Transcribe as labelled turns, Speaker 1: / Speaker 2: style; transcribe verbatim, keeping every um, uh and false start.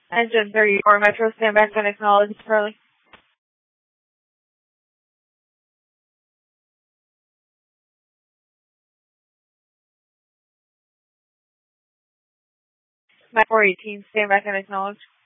Speaker 1: Engine thirty-four Metro, stand back and acknowledge Charlie. four eighteen, stand back and acknowledge.